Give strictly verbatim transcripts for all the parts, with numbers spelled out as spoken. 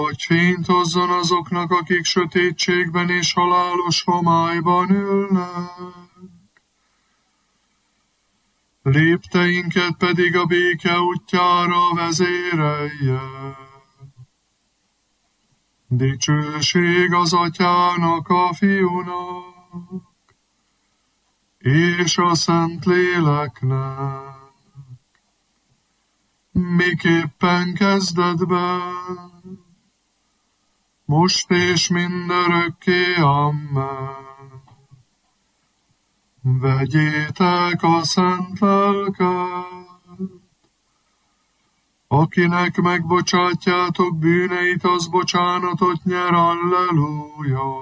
hogy fényt hozzon azoknak, akik sötétségben és halálos homályban ülnek. Lépteinket pedig a béke útjára vezérelje. Dicsőség az Atyának, a Fiúnak, és a Szentléleknek, miképpen kezdetben, most és mindörökké, amen. Vegyétek a szent lelket, akinek megbocsátjátok bűneit, az bocsánatot nyer, alleluja.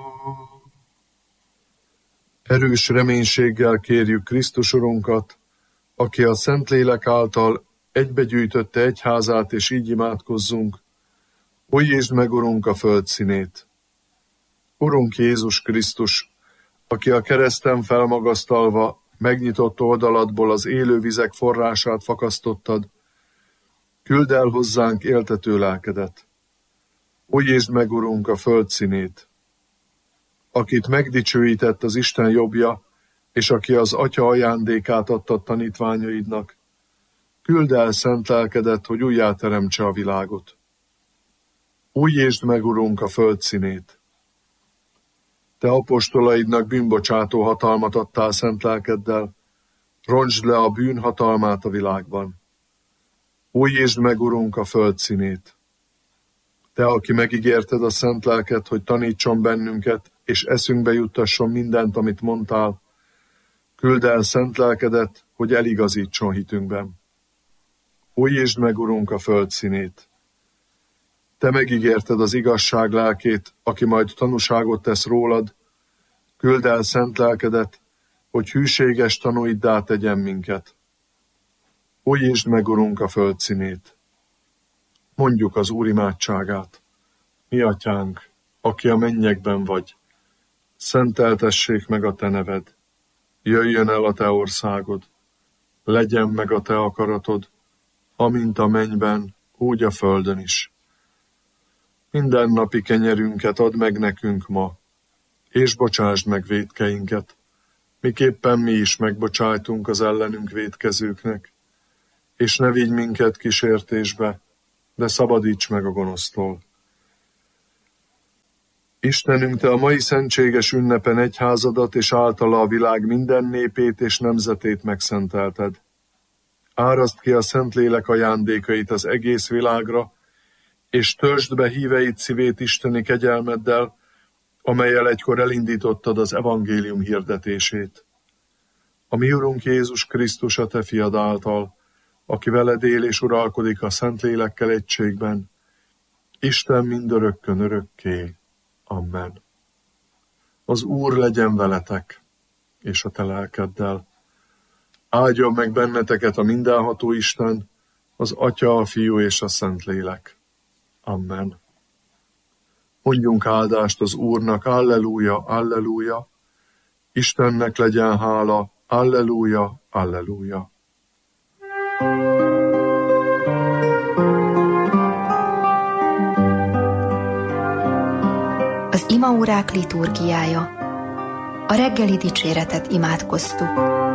Erős reménységgel kérjük Krisztus Urunkat, aki a Szentlélek által egybegyűjtötte egyházát, és így imádkozzunk. Újítsd meg, Urunk, a föld színét. Urunk Jézus Krisztus, aki a kereszten felmagasztalva megnyitott oldaladból az élő vizek forrását fakasztottad, küldd el hozzánk éltető lelkedet. Újítsd meg, Urunk, a föld színét. Akit megdicsőített az Isten jobbja, és aki az Atya ajándékát adta tanítványaidnak, küldd el szent lelkedet, hogy újjáteremtse a világot. Újítsd meg, Urunk, a föld színét. Te apostolaidnak bűnbocsátó hatalmat adtál szent lelkeddel, rontsd le a bűn hatalmát a világban. Újítsd meg, Urunk, a föld színét. Te, aki megígérted a szent lelket, hogy tanítson bennünket, és eszünkbe juttasson mindent, amit mondtál, küldd el szent lelkedet, hogy eligazítson hitünkben. Újítsd meg, Urunk, a föld színét. Te megígérted az igazság lelkét, aki majd tanúságot tesz rólad, küldd el szent lelkedet, hogy hűséges tanúiddá tegyen minket. Újítsd meg, Urunk, a föld színét. Mondjuk az Úr imádságát. Mi Atyánk, aki a mennyekben vagy, szenteltessék meg a te neved. Jöjjön el a te országod, legyen meg a te akaratod, amint a mennyben, úgy a földön is. Minden napi kenyerünket add meg nekünk ma, és bocsásd meg vétkeinket, miképpen mi is megbocsájtunk az ellenünk vétkezőknek, és ne vigy minket kísértésbe, de szabadíts meg a gonosztól. Istenünk, te a mai szentséges ünnepen egyházadat és általa a világ minden népét és nemzetét megszentelted. Áraszd ki a Szentlélek ajándékait az egész világra, és töltsd be híveid szívét isteni kegyelmeddel, amellyel egykor elindítottad az evangélium hirdetését. A mi Urunk Jézus Krisztus a te fiad által, aki veled él és uralkodik a Szentlélekkel egységben, Isten mindörökkön örökké. Amen. Az Úr legyen veletek, és a te lelkeddel. Áldjon meg benneteket a mindenható Isten, az Atya, a Fiú és a Szentlélek. Amen. Mondjunk áldást az Úrnak, alleluja, alleluja. Istennek legyen hála, alleluja, alleluja. Az imaórák liturgiája. A reggeli dicséretet imádkoztuk.